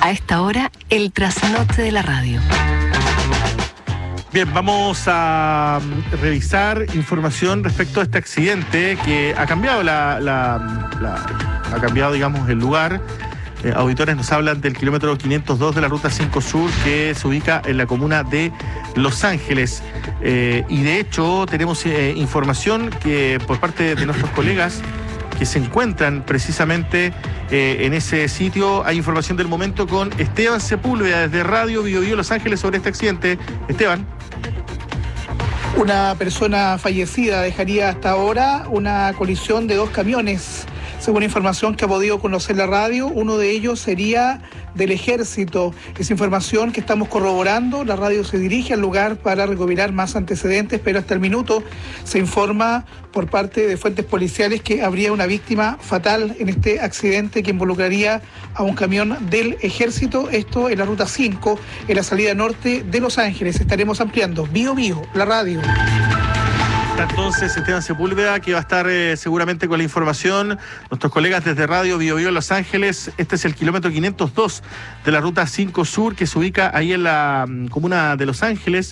A esta hora, el trasnoche de la radio. Bien, vamos a revisar información respecto a este accidente que ha cambiado ha cambiado, digamos, el lugar. Auditores nos hablan del kilómetro 502 de la Ruta 5 Sur, que se ubica en la comuna de Los Ángeles. Y de hecho tenemos información que por parte de nuestros colegas que se encuentran precisamente en ese sitio. Hay información del momento con Esteban Sepúlveda desde Radio Bio Bio Los Ángeles sobre este accidente. Esteban. Una persona fallecida dejaría hasta ahora una colisión de 2 camiones. Según información que ha podido conocer la radio, uno de ellos sería del Ejército. Es información que estamos corroborando. La radio se dirige al lugar para recopilar más antecedentes, pero hasta el minuto se informa por parte de fuentes policiales que habría una víctima fatal en este accidente que involucraría a un camión del Ejército. Esto en la Ruta 5, en la salida norte de Los Ángeles. Estaremos ampliando. Bio Bio, la radio. Entonces, Esteban Sepúlveda, que va a estar seguramente con la información. Nuestros colegas desde Radio Bio Bio Los Ángeles. Este es el kilómetro 502 de la Ruta 5 Sur, que se ubica ahí en la comuna de Los Ángeles.